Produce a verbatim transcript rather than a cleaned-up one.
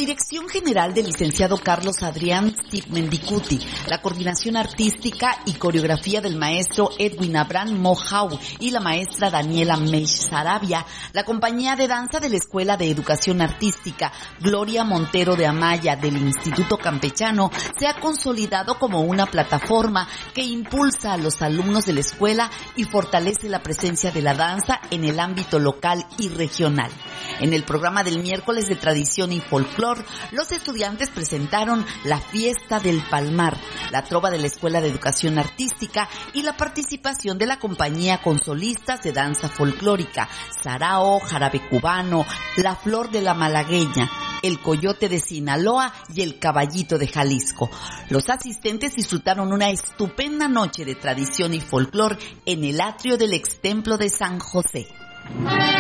dirección general del licenciado Carlos Adrián Mendicuti, la coordinación artística y coreografía del maestro Edwin Abraham Mohau y la maestra Daniela Meish Sarabia, la compañía de danza de la Escuela de Educación Artística Gloria Montero de Amaya del Instituto Campechano se ha consolidado como una plataforma que impulsa a los alumnos de la escuela y fortalece la presencia de la danza en el ámbito local y regional. En el programa del miércoles de tradición y folclor, los estudiantes presentaron la Fiesta del Palmar, la trova de la Escuela de Educación Artística y la participación de la compañía con solistas de danza folclórica, Sarao, Jarabe Cubano, La Flor de la Malagueña, El Coyote de Sinaloa y El Caballito de Jalisco. Los asistentes disfrutaron una estupenda noche de tradición y folclor en el atrio del ex templo de San José.